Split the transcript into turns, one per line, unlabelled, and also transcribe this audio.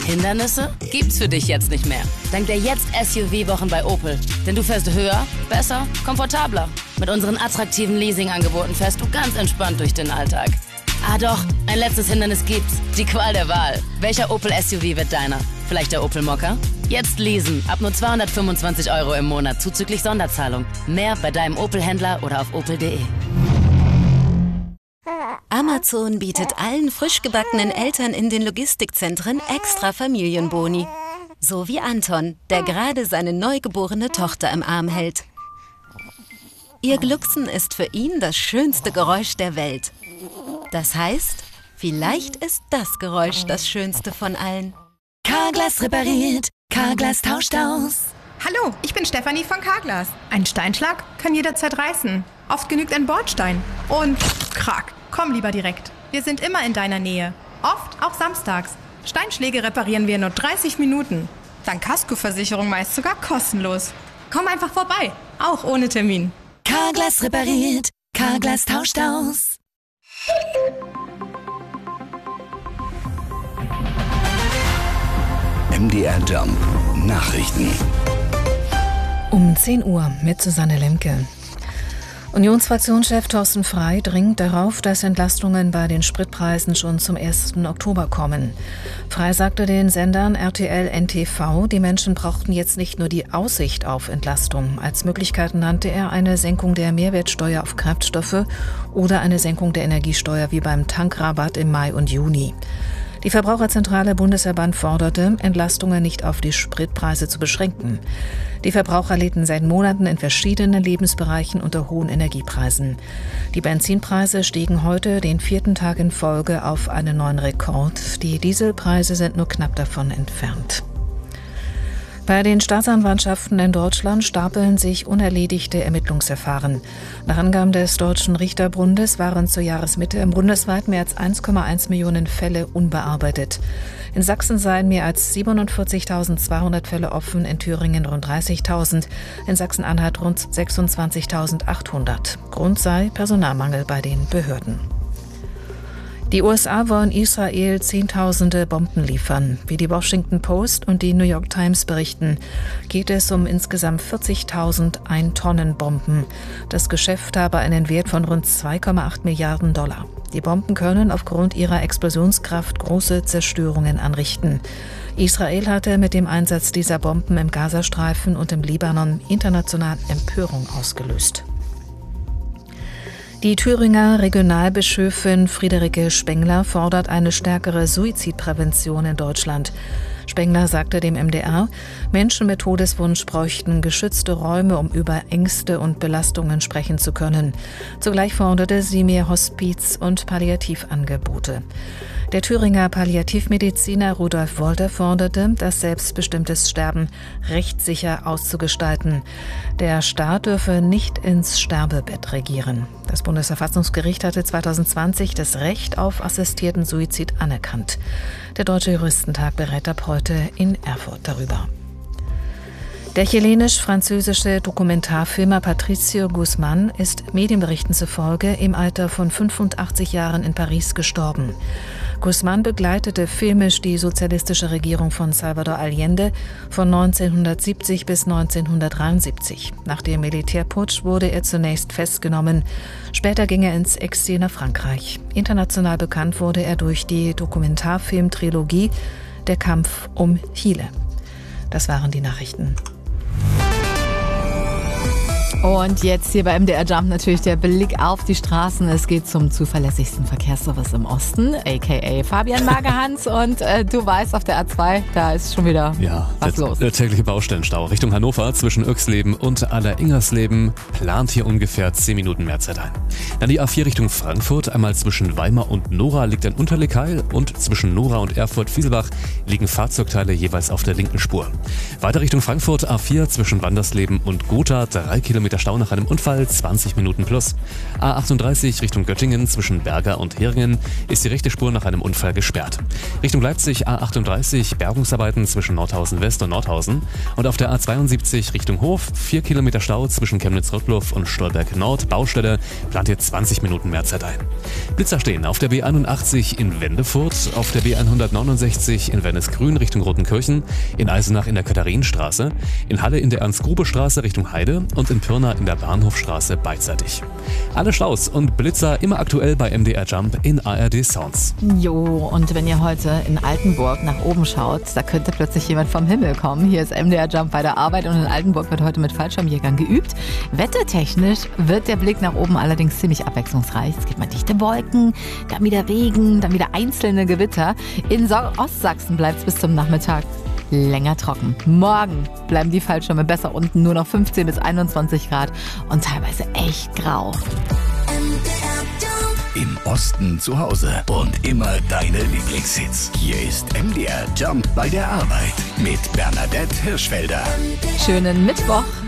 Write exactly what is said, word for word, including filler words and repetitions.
Hindernisse gibt's für dich jetzt nicht mehr. Dank der Jetzt-S U V-Wochen bei Opel. Denn du fährst höher, besser, komfortabler. Mit unseren attraktiven Leasing-Angeboten fährst du ganz entspannt durch den Alltag. Ah doch, ein letztes Hindernis gibt's. Die Qual der Wahl. Welcher Opel S U V wird deiner? Vielleicht der Opel Mokka? Jetzt leasen. Ab nur zweihundertfünfundzwanzig Euro im Monat zuzüglich Sonderzahlung. Mehr bei deinem Opel-Händler oder auf opel punkt de.
Amazon bietet allen frisch gebackenen Eltern in den Logistikzentren extra Familienboni. So wie Anton, der gerade seine neugeborene Tochter im Arm hält. Ihr Glucksen ist für ihn das schönste Geräusch der Welt. Das heißt, vielleicht ist das Geräusch das schönste von allen.
Carglass repariert, Carglass tauscht aus.
Hallo, ich bin Stefanie von Carglass. Ein Steinschlag kann jederzeit reißen. Oft genügt ein Bordstein. Und krack, komm lieber direkt. Wir sind immer in deiner Nähe. Oft auch samstags. Steinschläge reparieren wir in nur dreißig Minuten. Dank Kaskoversicherung meist sogar kostenlos. Komm einfach vorbei, auch ohne Termin.
Carglass repariert, Carglass tauscht aus.
M D R Jump Nachrichten.
Um zehn Uhr mit Susanne Lemke. Unionsfraktionschef Thorsten Frey dringt darauf, dass Entlastungen bei den Spritpreisen schon zum ersten Oktober kommen. Frey sagte den Sendern R T L N T V, die Menschen brauchten jetzt nicht nur die Aussicht auf Entlastung. Als Möglichkeiten nannte er eine Senkung der Mehrwertsteuer auf Kraftstoffe oder eine Senkung der Energiesteuer wie beim Tankrabatt im Mai und Juni. Die Verbraucherzentrale Bundesverband forderte, Entlastungen nicht auf die Spritpreise zu beschränken. Die Verbraucher litten seit Monaten in verschiedenen Lebensbereichen unter hohen Energiepreisen. Die Benzinpreise stiegen heute den vierten Tag in Folge auf einen neuen Rekord. Die Dieselpreise sind nur knapp davon entfernt. Bei den Staatsanwaltschaften in Deutschland stapeln sich unerledigte Ermittlungsverfahren. Nach Angaben des Deutschen Richterbundes waren zur Jahresmitte bundesweit mehr als eins Komma eins Millionen Fälle unbearbeitet. In Sachsen seien mehr als siebenundvierzigtausendzweihundert Fälle offen, in Thüringen rund dreißigtausend, in Sachsen-Anhalt rund sechsundzwanzigtausendachthundert. Grund sei Personalmangel bei den Behörden. Die U S A wollen Israel Zehntausende Bomben liefern. Wie die Washington Post und die New York Times berichten, geht es um insgesamt vierzigtausend Ein-Tonnen-Bomben. Das Geschäft habe einen Wert von rund zwei Komma acht Milliarden Dollar. Die Bomben können aufgrund ihrer Explosionskraft große Zerstörungen anrichten. Israel hatte mit dem Einsatz dieser Bomben im Gazastreifen und im Libanon international Empörung ausgelöst. Die Thüringer Regionalbischöfin Friederike Spengler fordert eine stärkere Suizidprävention in Deutschland. Spengler sagte dem M D R, Menschen mit Todeswunsch bräuchten geschützte Räume, um über Ängste und Belastungen sprechen zu können. Zugleich forderte sie mehr Hospiz- und Palliativangebote. Der Thüringer Palliativmediziner Rudolf Wolter forderte, das selbstbestimmtes Sterben rechtssicher auszugestalten. Der Staat dürfe nicht ins Sterbebett regieren. Das Bundesverfassungsgericht hatte zweitausendzwanzig das Recht auf assistierten Suizid anerkannt. Der Deutsche Juristentag berät ab heute in Erfurt darüber. Der chilenisch-französische Dokumentarfilmer Patricio Guzmán ist Medienberichten zufolge im Alter von fünfundachtzig Jahren in Paris gestorben. Guzmán begleitete filmisch die sozialistische Regierung von Salvador Allende von neunzehnhundertsiebzig bis neunzehnhundertdreiundsiebzig. Nach dem Militärputsch wurde er zunächst festgenommen. Später ging er ins Exil nach Frankreich. International bekannt wurde er durch die Dokumentarfilm-Trilogie Der Kampf um Chile. Das waren die Nachrichten.
Und jetzt hier bei M D R Jump natürlich der Blick auf die Straßen. Es geht zum zuverlässigsten Verkehrsservice im Osten, aka Fabian Magerhans. Und äh, du weißt, auf der A zwei, da ist schon wieder
ja,
was
der,
los.
Der tägliche Baustellenstau Richtung Hannover zwischen Öxleben und Alleringersleben plant hier ungefähr zehn Minuten mehr Zeit ein. Dann die A vier Richtung Frankfurt, einmal zwischen Weimar und Nora liegt ein Unterlegheil und zwischen Nora und Erfurt-Vielbach liegen Fahrzeugteile jeweils auf der linken Spur. Weiter Richtung Frankfurt A vier zwischen Wandersleben und Gotha, drei Kilometer Kilometer Stau nach einem Unfall, zwanzig Minuten plus. A achtunddreißig Richtung Göttingen zwischen Berger und Heringen ist die rechte Spur nach einem Unfall gesperrt. Richtung Leipzig A achtunddreißig Bergungsarbeiten zwischen Nordhausen West und Nordhausen. Und auf der A zweiundsiebzig Richtung Hof vier Kilometer Stau zwischen Chemnitz-Rüttloff und Stolberg Nord. Baustelle, plant ihr zwanzig Minuten mehr Zeit ein. Blitzer stehen auf der B einundachtzig in Wendefurt, auf der B hundertneunundsechzig in Wernesgrün Richtung Rotenkirchen, in Eisenach in der Katharinenstraße, in Halle in der Ernst-Grube-Straße Richtung Heide und in Pirna in der Bahnhofstraße beidseitig. Alle Staus und Blitzer immer aktuell bei M D R Jump in A R D Sounds.
Jo, und wenn ihr heute in Altenburg nach oben schaut, da könnte plötzlich jemand vom Himmel kommen. Hier ist M D R Jump bei der Arbeit und in Altenburg wird heute mit Fallschirmjägern geübt. Wettertechnisch wird der Blick nach oben allerdings ziemlich abwechslungsreich. Es gibt mal dichte Wolken, dann wieder Regen, dann wieder einzelne Gewitter. In so- Ostsachsen bleibt es bis zum Nachmittag länger trocken. Morgen bleiben die Fallschirme besser unten, nur noch fünfzehn bis einundzwanzig Grad und teilweise echt grau.
Im Osten zu Hause und immer deine Lieblingshits. Hier ist M D R Jump bei der Arbeit mit Bernadette Hirschfelder.
Schönen Mittwoch.